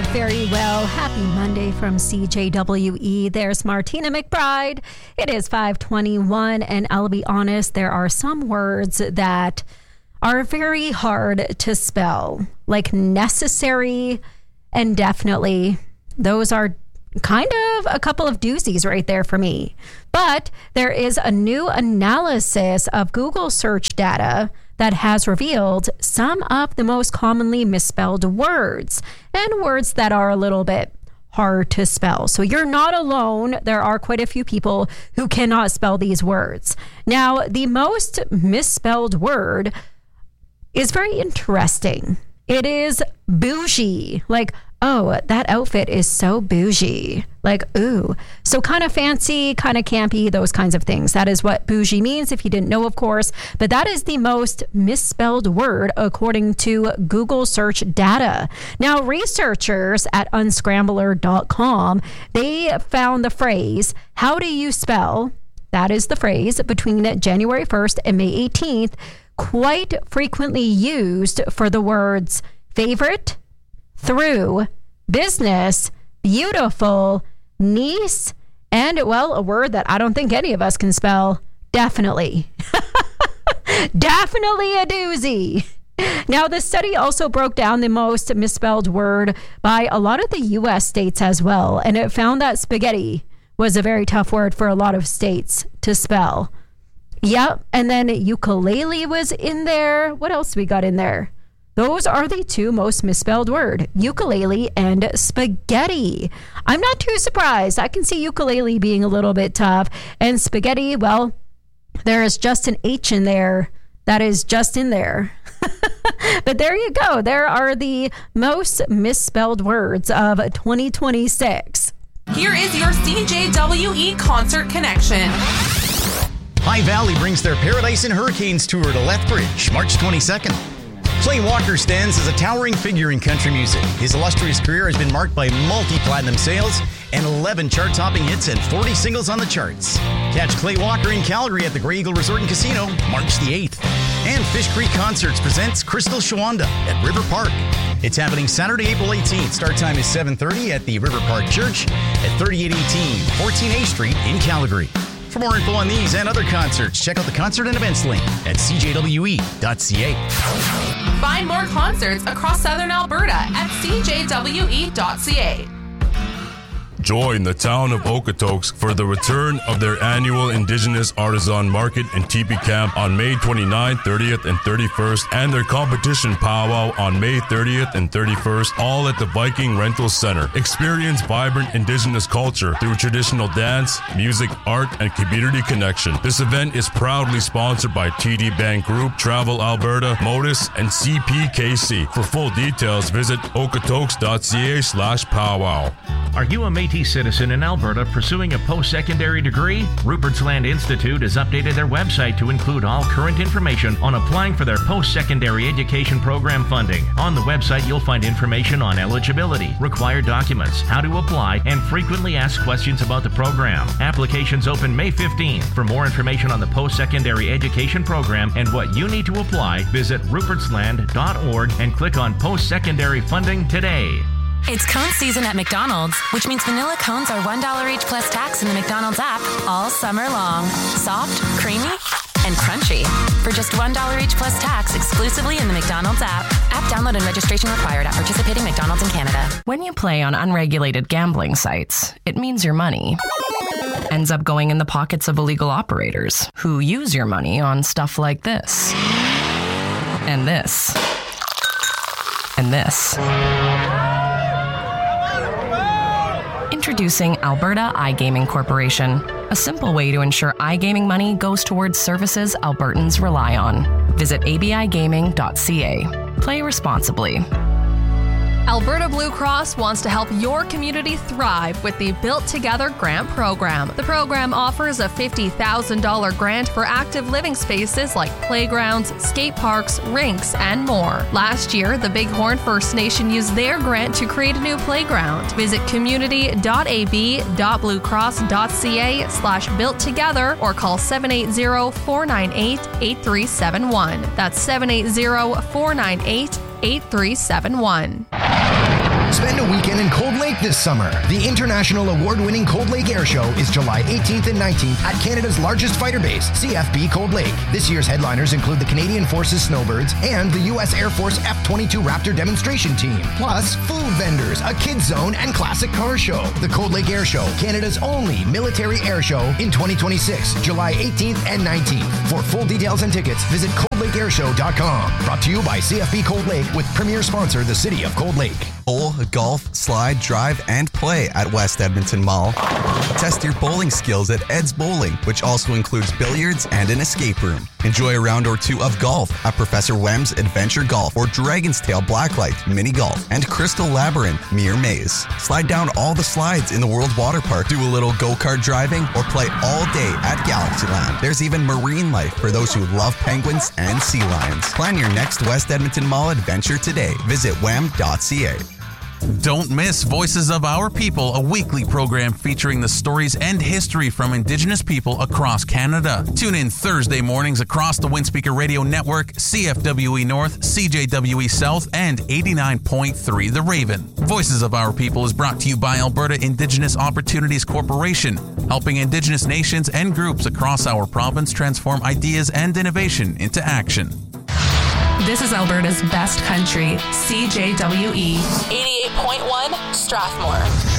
very well. Happy Monday from CJWE. There's Martina McBride. It is 5:21, and I'll be honest, there are some words that are very hard to spell, like necessary and definitely. Those are kind of a couple of doozies right there for me. But there is a new analysis of Google search data that has revealed some of the most commonly misspelled words and words that are a little bit hard to spell. So you're not alone. There are quite a few people who cannot spell these words. Now, the most misspelled word is very interesting. It is bougie. Like, oh, that outfit is so bougie. Like, ooh. So kind of fancy, kind of campy, those kinds of things. That is what bougie means, if you didn't know, of course. But that is the most misspelled word according to Google search data. Now, researchers at unscrambler.com, they found the phrase, how do you spell, that is the phrase, between January 1st and May 18th, quite frequently used for the words favorite, through, business, beautiful, niece, and, well, a word that I don't think any of us can spell, definitely. Definitely a doozy. Now, the study also broke down the most misspelled word by a lot of the U.S. states as well, and it found that spaghetti was a very tough word for a lot of states to spell. Yep, and then ukulele was in there. What else we got in there? Those are the two most misspelled words, ukulele and spaghetti. I'm not too surprised. I can see ukulele being a little bit tough. And spaghetti, well, there is just an H in there. That is just in there. But there you go. There are the most misspelled words of 2026. Here is your CJWE Concert Connection. High Valley brings their Paradise in Hurricanes tour to Lethbridge, March 22nd. Clay Walker stands as a towering figure in country music. His illustrious career has been marked by multi-platinum sales and 11 chart-topping hits and 40 singles on the charts. Catch Clay Walker in Calgary at the Grey Eagle Resort and Casino, March the 8th. And Fish Creek Concerts presents Crystal Shawanda at River Park. It's happening Saturday, April 18th. Start time is 7:30 at the River Park Church at 3818 14A Street in Calgary. For more info on these and other concerts, check out the concert and events link at cjwe.ca. Find more concerts across southern Alberta at cjwe.ca. Join the town of Okotoks for the return of their annual Indigenous Artisan Market and Teepee Camp on May 29th, 30th, and 31st, and their competition powwow on May 30th and 31st, all at the Viking Rental Center. Experience vibrant Indigenous culture through traditional dance, music, art, and community connection. This event is proudly sponsored by TD Bank Group, Travel Alberta, Modus, and CPKC. For full details, visit okotoks.ca/powwow. Are you a Métis citizen in Alberta pursuing a post-secondary degree? Rupert's Land Institute has updated their website to include all current information on applying for their post-secondary education program funding. On the website, you'll find information on eligibility, required documents, how to apply, and frequently asked questions about the program. Applications open May 15th. For more information on the post-secondary education program and what you need to apply, visit rupertsland.org and click on post-secondary funding today. It's cone season at McDonald's, which means vanilla cones are $1 each plus tax in the McDonald's app all summer long. Soft, creamy, and crunchy. For just $1 each plus tax exclusively in the McDonald's app. App download and registration required at participating McDonald's in Canada. When you play on unregulated gambling sites, it means your money ends up going in the pockets of illegal operators who use your money on stuff like this. And this. And this. Introducing Alberta iGaming Corporation, a simple way to ensure iGaming money goes towards services Albertans rely on. Visit abigaming.ca. Play responsibly. Alberta Blue Cross wants to help your community thrive with the Built Together Grant Program. The program offers a $50,000 grant for active living spaces like playgrounds, skate parks, rinks, and more. Last year, the Bighorn First Nation used their grant to create a new playground. Visit community.ab.bluecross.ca/built together or call 780-498-8371. That's 780-498-8371. Spend a weekend in Lake this summer. The international award-winning Cold Lake Air Show is July 18th and 19th at Canada's largest fighter base, CFB Cold Lake. This year's headliners include the Canadian Forces Snowbirds and the U.S. Air Force F-22 Raptor demonstration team. Plus, food vendors, a kids zone, and classic car show. The Cold Lake Air Show, Canada's only military air show in 2026, July 18th and 19th. For full details and tickets, visit coldlakeairshow.com. Brought to you by CFB Cold Lake with premier sponsor, the City of Cold Lake. Bowl, golf, slide, drive, and play at West Edmonton Mall. Test your bowling skills at Ed's Bowling, which also includes billiards and an escape room. Enjoy a round or two of golf at Professor Wem's Adventure Golf or Dragon's Tail Blacklight Mini Golf and Crystal Labyrinth Mere Maze. Slide down all the slides in the World Water Park, do a little go-kart driving, or play all day at Galaxyland. There's even marine life for those who love penguins and sea lions. Plan your next West Edmonton Mall adventure today. Visit wem.ca. Don't miss Voices of Our People, a weekly program featuring the stories and history from Indigenous people across Canada. Tune in Thursday mornings across the Windspeaker Radio Network, CFWE North, CJWE South, and 89.3 The Raven. Voices of Our People is brought to you by Alberta Indigenous Opportunities Corporation, helping Indigenous nations and groups across our province transform ideas and innovation into action. This is Alberta's best country, CJWE 88.1 Strathmore.